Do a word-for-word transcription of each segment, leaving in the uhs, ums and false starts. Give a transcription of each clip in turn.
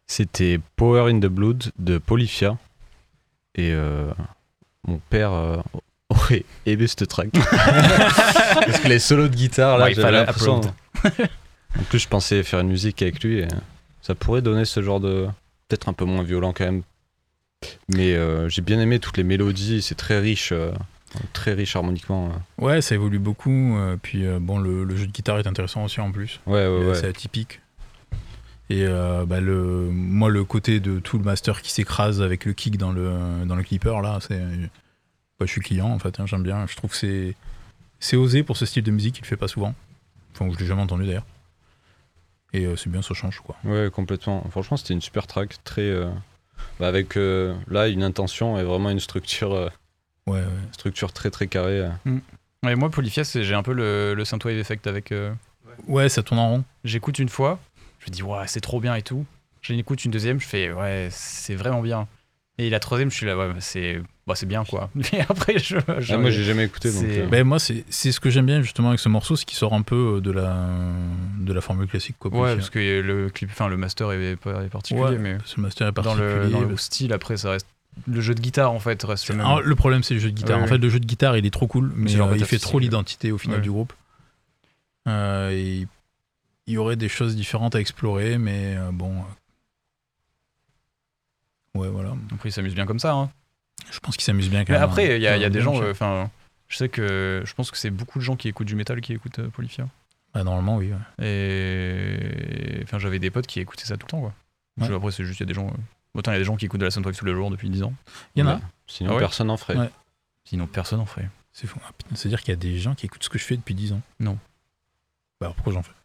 C'était Power in the Blood de Polyphia. Et euh, mon père euh, aurait aimé cette track. Parce que les solos de guitare, là, Ouais, il j'avais fallait l'impression... En plus, je pensais faire une musique avec lui et ça pourrait donner ce genre de... Peut-être un peu moins violent quand même. Mais euh, j'ai bien aimé toutes les mélodies, c'est très riche, euh, très riche harmoniquement. euh. Ouais, ça évolue beaucoup. euh, puis euh, bon, le, le jeu de guitare est intéressant aussi en plus. Ouais, ouais, Et, euh, ouais. C'est atypique. Et euh, bah, le, moi, le côté de tout le master qui s'écrase avec le kick dans le, dans le clipper, là, c'est. Bah, je suis client en fait, hein, j'aime bien. Je trouve que c'est, c'est osé pour ce style de musique, il le fait pas souvent. Enfin, je l'ai jamais entendu d'ailleurs. Et euh, c'est bien, ça change quoi. Ouais, complètement. Franchement, c'était une super track, très... euh, bah, avec, euh, là, une intention et vraiment une structure, euh, Ouais, ouais. structure très très carrée. euh. Ouais, moi, Polyphia, c'est, j'ai un peu le, le synthwave effect avec. euh, Ouais, ça tourne en rond. J'écoute une fois, je me dis, ouais, c'est trop bien et tout. J'écoute une deuxième, je fais, ouais, c'est vraiment bien. Et la troisième, je suis là, ouais, c'est, bah, c'est bien quoi. Et après, je. je Ah, moi, j'ai jamais écouté, donc... c'est- euh, Ben, moi, c'est, c'est ce que j'aime bien justement avec ce morceau, c'est qu'il sort un peu euh, de la, de la formule classique. Quoi, Ouais, Polyphia. parce que le clip, enfin, le master est, pas- est particulier, Ouais, mais parce que le master est dans particulier. le, dans le style, après, ça reste. Le jeu de guitare, en fait, reste le même. Alors, le problème, c'est le jeu de guitare. Ouais, en fait, ouais. le jeu de guitare, il est trop cool, mais C'est genre euh, il bête fait trop artistique. l'identité au final Ouais. du groupe. Euh, et il y aurait des choses différentes à explorer, mais euh, bon. euh, Ouais, voilà. Après, ils s'amusent bien comme ça. Hein. Je pense qu'il s'amuse bien quand Mais même. après, il y a, il y a Euh, des bien gens. sûr. Enfin, je sais que. Je pense que c'est beaucoup de gens qui écoutent du métal qui écoutent euh, Polyphia. Bah, normalement, oui. Ouais. Et. Enfin, j'avais des potes qui écoutaient ça tout le temps, quoi. Ouais. Je- Après, c'est juste, il y a des gens. euh, Autant il y a des gens qui écoutent de la soundtrack tous les jours depuis dix ans. Il y en a. ouais. Sinon, Ah ouais personne n'en ferait. Ouais. Sinon, personne en ferait. C'est fou. Ah, putain, c'est-à-dire qu'il y a des gens qui écoutent ce que je fais depuis dix ans. Non. Bah, alors pourquoi j'en fais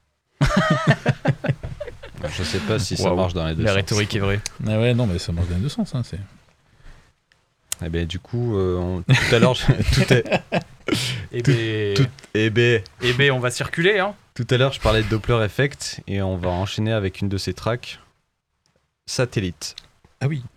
Je sais pas si ça Waouh. marche dans les deux La sens. rhétorique est vraie. Ah ouais, non, mais ça marche dans les deux sens. Hein, c'est... Eh ben, du coup, euh, on- tout à l'heure, je- tout est... Et ben, tout- eh ben, eh ben, on va circuler, hein. tout à l'heure, je parlais de Doppler Effect et on va enchaîner avec une de ces tracks, Satellite. Ah oui.